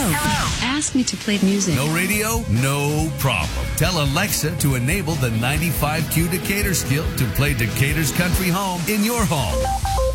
Ask me to play music. No radio? No problem. Tell Alexa to enable the 95Q Decatur skill to play Decatur's Country Home in your home.